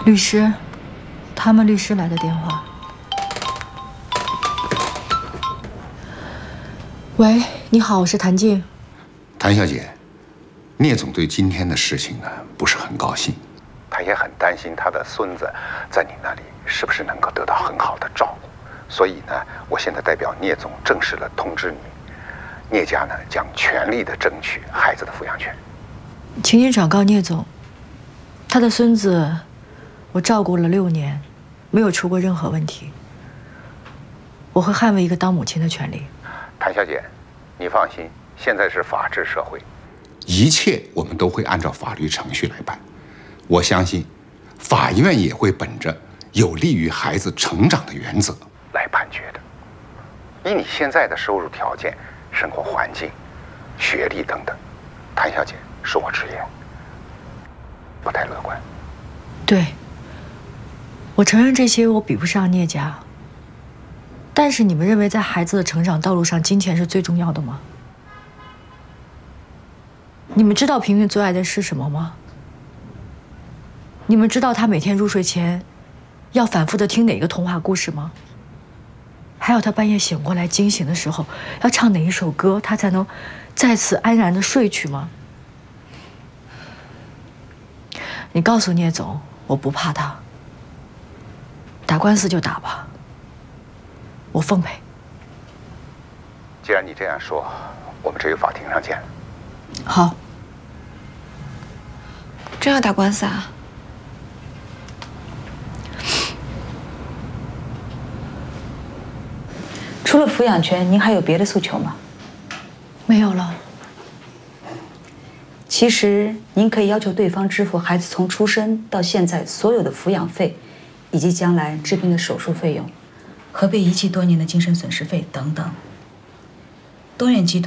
律师，他们律师来的电话。喂，你好，我是谭静。 谭小姐，聂总对今天的事情呢不是很高兴，他也很担心他的孙子在你那里是不是能够得到很好的照顾，所以呢，我现在代表聂总正式的通知你，聂家呢将全力的争取孩子的抚养权。 请你转告聂总，他的孙子我照顾了6年，没有出过任何问题。我会捍卫一个当母亲的权利。 谭小姐，你放心，现在是法治社会，一切我们都会按照法律程序来办。我相信，法院也会本着有利于孩子成长的原则来判决的。以你现在的收入条件、生活环境、学历等等，谭小姐，恕我直言，不太乐观。 对，我承认这些我比不上聂家。但是你们认为在孩子的成长道路上，金钱是最重要的吗？你们知道平平最爱的是什么吗？你们知道他每天入睡前要反复的听哪个童话故事吗？还有他半夜醒过来惊醒的时候要唱哪一首歌，他才能再次安然的睡去吗？你告诉聂总，我不怕他，打官司就打吧，我奉陪。 既然你这样说，我们只有法庭上见。 好。 真要打官司啊？ 除了抚养权，您还有别的诉求吗？ 没有了。 其实，您可以要求对方支付孩子从出生到现在所有的抚养费，以及将来治病的手术费用，和被遗弃多年的精神损失费等等。东远集团